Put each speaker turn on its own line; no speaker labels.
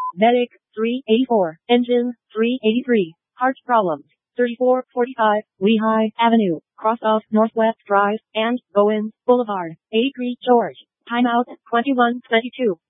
Medic, 384. Engine, 383. Heart problems, 3445. Lehigh Avenue, cross off Northwest Drive, and Bowens Boulevard. 83 George. Timeout, 21:22.